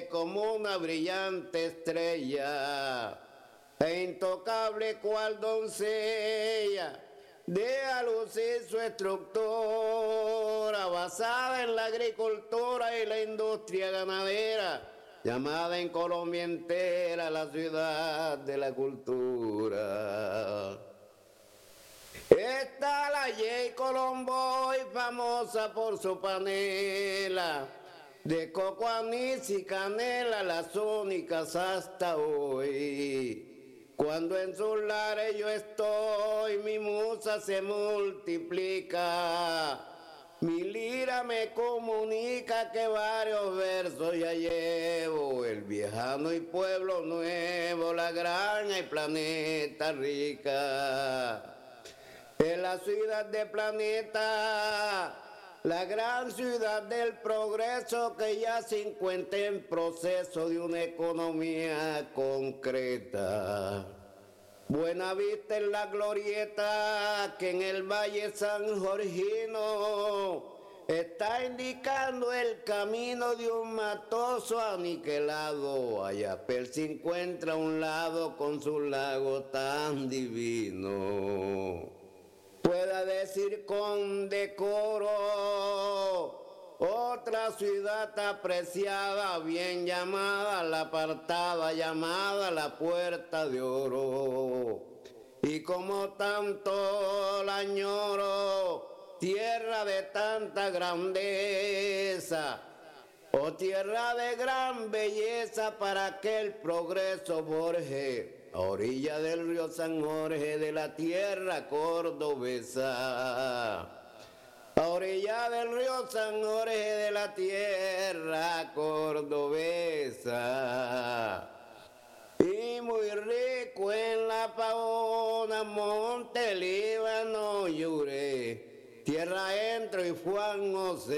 como una brillante estrella, e intocable cual doncella, de a lucir su estructura, basada en la agricultura y la industria ganadera, llamada en Colombia entera la ciudad de la cultura. Está la J. Colombo, y famosa por su panela, de coco, anís y canela, las únicas hasta hoy. Cuando en sus lares yo estoy, mi musa se multiplica, mi lira me comunica que varios versos ya llevo, el viejano y pueblo nuevo, la granja y planeta rica. En la ciudad de Planeta, la gran ciudad del progreso que ya se encuentra en proceso de una economía concreta. Buenavista en la glorieta que en el Valle San Jorgino está indicando el camino de un matoso aniquilado. Ayapel se encuentra a un lado con su lago tan divino. Pueda decir con decoro otra ciudad apreciada, bien llamada, la apartada, llamada la Puerta de Oro. Y como tanto la añoro, tierra de tanta grandeza, oh tierra de gran belleza para aquel progreso Borges, a orilla del río San Jorge de la tierra cordobesa. A orilla del río San Jorge de la tierra cordobesa. Y muy rico en la Paona, Monte Líbano, Yure, tierra entro y Juan José.